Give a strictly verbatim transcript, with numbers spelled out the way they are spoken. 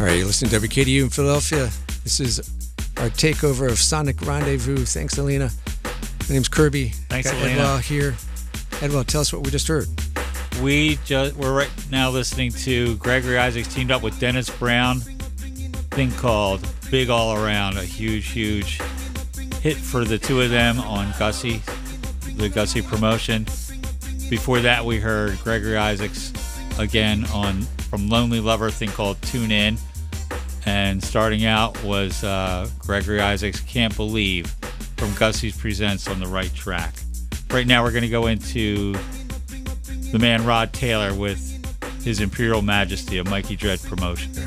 All right, you're listening to W K D U in Philadelphia. This is our takeover of Sonic Rendezvous. Thanks, Alina. My name's Kirby. Thanks, Got Alina. Edwell here. Edwell, tell us what we just heard. We just we're right now listening to Gregory Isaacs teamed up with Dennis Brown. Thing called Big All Around, a huge, huge hit for the two of them on Gussie, the Gussie promotion. Before that, we heard Gregory Isaacs again on from Lonely Lover, thing called Tune In. And starting out was uh, Gregory Isaacs' Can't Believe from Gussie's Presents on the Right Track. Right now, we're going to go into the man Rod Taylor with his Imperial Majesty, a Mikey Dread promotion.